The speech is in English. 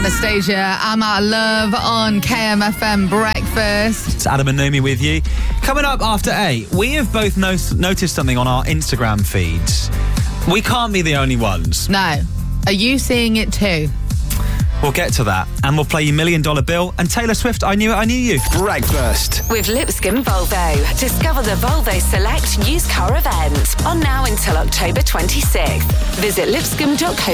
Anastasia, I'm Out of Love on KMFM Breakfast. It's Adam and Naomi with you. Coming up after 8, we have both noticed something on our Instagram feeds. We can't be the only ones. No. Are you seeing it too? We'll get to that, and we'll play you $1 Million Bill and Taylor Swift, I Knew It, I Knew You. Breakfast with Lipscomb Volvo. Discover the Volvo Select used car event on now until October 26th. Visit lipscomb.co.uk.